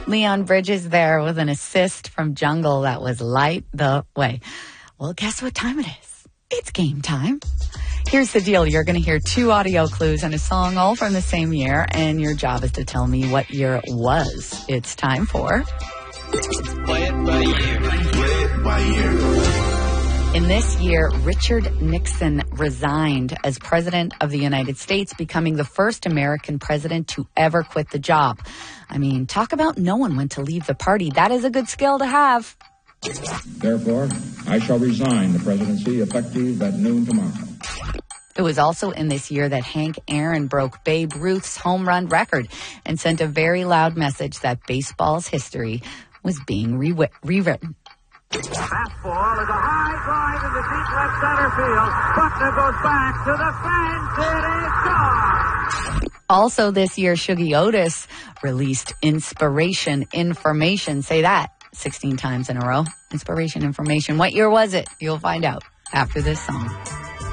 Leon Bridges there with an assist from Jungle that was light the way. Well, guess what time it is? It's game time. Here's the deal. You're going to hear 2 audio clues and a song all from the same year, and your job is to tell me what year it was. It's time for... Play it by ear. Play it by ear. In this year, Richard Nixon resigned as President of the United States, becoming the first American president to ever quit the job. I mean, talk about no one when to leave the party. That is a good skill to have. Therefore, I shall resign the presidency effective at noon tomorrow. It was also in this year that Hank Aaron broke Babe Ruth's home run record and sent a very loud message that baseball's history was being rewritten. Fastball is a high drive into deep left center field. Buckner goes back to the fence. It is gone. Also this year, Shuggie Otis released Inspiration Information. Say that 16 times in a row. Inspiration Information. What year was it? You'll find out after this song.